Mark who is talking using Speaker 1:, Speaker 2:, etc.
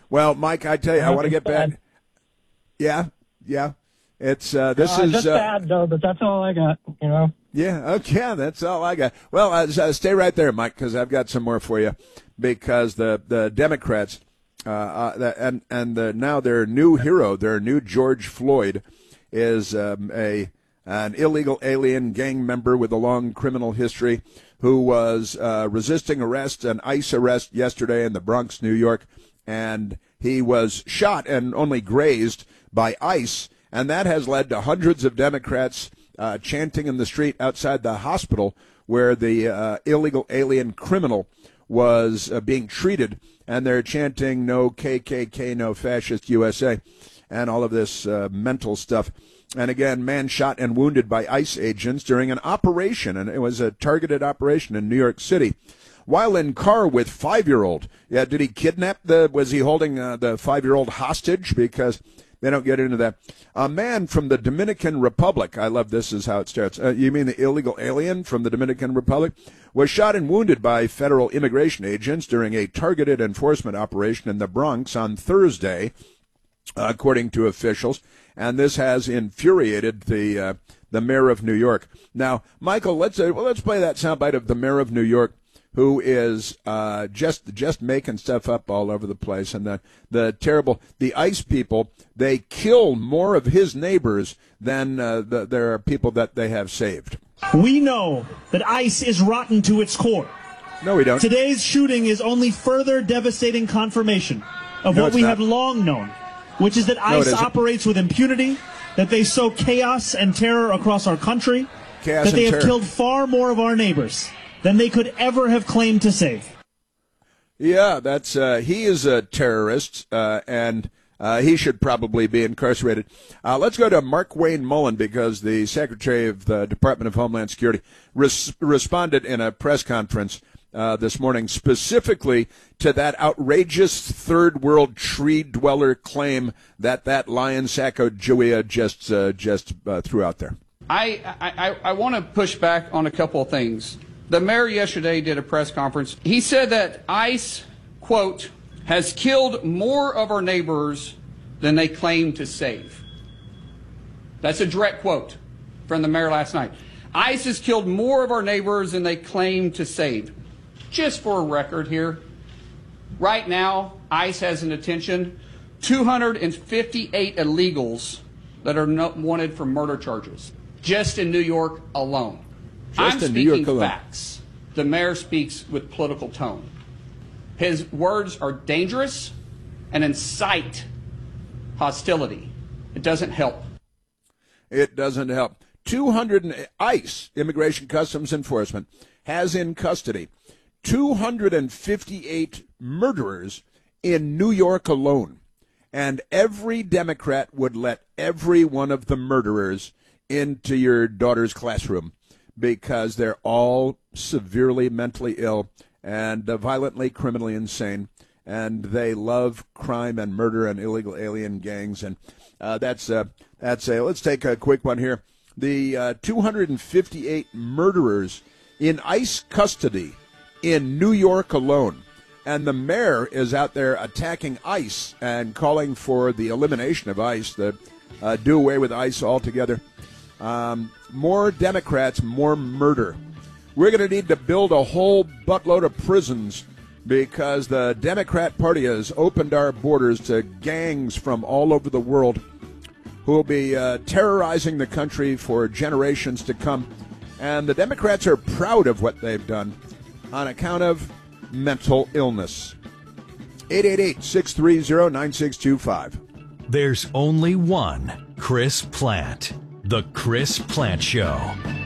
Speaker 1: Well, Mike, I tell you, I want to get back. Yeah. It's this is
Speaker 2: just sad though, but that's all I got.
Speaker 1: Yeah, okay, that's all I got. Well, stay right there, Mike, because I've got some more for you. Because the Democrats now their new hero, their new George Floyd, is an illegal alien gang member with a long criminal history who was resisting arrest, an ICE arrest yesterday in the Bronx, New York, and he was shot and only grazed by ICE, and that has led to hundreds of Democrats chanting in the street outside the hospital where the illegal alien criminal was being treated, and they're chanting "No KKK, no fascist USA," and all of this mental stuff. And again, man shot and wounded by ICE agents during an operation, and it was a targeted operation in New York City. While in car with 5-year-old. Yeah, did he kidnap was he holding the 5-year-old hostage? Because they don't get into that. A man from the Dominican Republic, I love this is how it starts. You mean the illegal alien from the Dominican Republic? Was shot and wounded by federal immigration agents during a targeted enforcement operation in the Bronx on Thursday, according to officials. And this has infuriated the mayor of New York. Now, Michael, let's play that soundbite of the mayor of New York, who is just making stuff up all over the place. And the ICE people, they kill more of his neighbors than there are people that they have saved.
Speaker 3: We know that ICE is rotten to its core.
Speaker 1: No, we don't.
Speaker 3: Today's shooting is only further devastating confirmation of what we have long known, which is that ICE operates with impunity, that they sow chaos and terror across our country, that they have killed far more of our neighbors than they could ever have claimed to save.
Speaker 1: Yeah, that's he is a terrorist, and he should probably be incarcerated. Let's go to Mark Wayne Mullen, because the Secretary of the Department of Homeland Security responded in a press conference this morning specifically to that outrageous third world tree dweller claim that Lion Sacagawea just threw out there.
Speaker 4: I want to push back on a couple of things. The mayor yesterday did a press conference. He said that ICE, quote, has killed more of our neighbors than they claim to save. That's a direct quote from the mayor last night. ICE has killed more of our neighbors than they claim to save. Just for a record here, right now, ICE has in detention 258 illegals that are wanted for murder charges, just in New York alone. I'm speaking facts. The mayor speaks with political tone. His words are dangerous and incite hostility. It doesn't help.
Speaker 1: It doesn't help. ICE, Immigration Customs Enforcement, has in custody 258 murderers in New York alone. And every Democrat would let every one of the murderers into your daughter's classroom, because they're all severely mentally ill and violently, criminally insane, and they love crime and murder and illegal alien gangs. And let's take a quick one here. The 258 murderers in ICE custody in New York alone, and the mayor is out there attacking ICE and calling for the elimination of ICE, do away with ICE altogether. More Democrats, more murder. We're going to need to build a whole buttload of prisons, because the Democrat Party has opened our borders to gangs from all over the world who will be terrorizing the country for generations to come. And the Democrats are proud of what they've done on account of mental illness. 888-630-9625.
Speaker 5: There's only one Chris Plante. The Chris Plante Show.